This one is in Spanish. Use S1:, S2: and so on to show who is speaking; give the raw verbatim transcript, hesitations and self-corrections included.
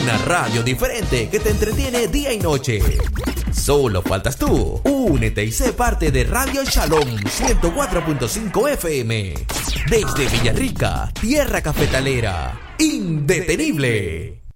S1: Una radio diferente que te entretiene día y noche. Solo faltas tú. Únete y sé parte de Radio Shalom ciento cuatro punto cinco F M. Desde Villarrica, tierra cafetalera. Indetenible.